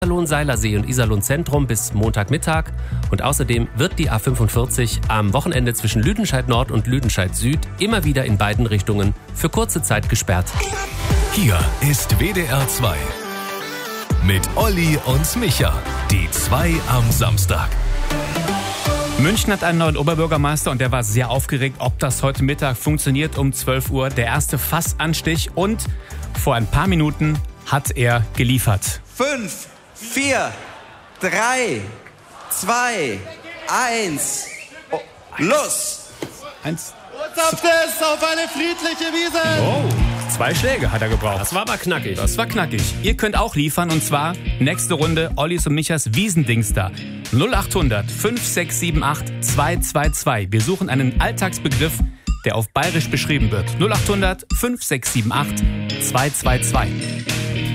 Iserlohn-Seilersee und Iserlohn-Zentrum bis Montagmittag. Und außerdem wird die A45 am Wochenende zwischen Lüdenscheid-Nord und Lüdenscheid-Süd immer wieder in beiden Richtungen für kurze Zeit gesperrt. Hier ist WDR 2 mit Olli und Micha, die 2 am Samstag. München hat einen neuen Oberbürgermeister und der war sehr aufgeregt, ob das heute Mittag funktioniert um 12 Uhr. Der erste Fassanstich und vor ein paar Minuten hat er geliefert. 5, 4, 3, 2, 1, los! 1. Test auf eine friedliche Wiese. Oh, 2 Schläge hat er gebraucht. Das war aber knackig. Das war knackig. Ihr könnt auch liefern und zwar nächste Runde Ollis und Michas Wiesendings da. 0800 5678 222. Wir suchen einen Alltagsbegriff, der auf Bayerisch beschrieben wird. 0800 5678 222.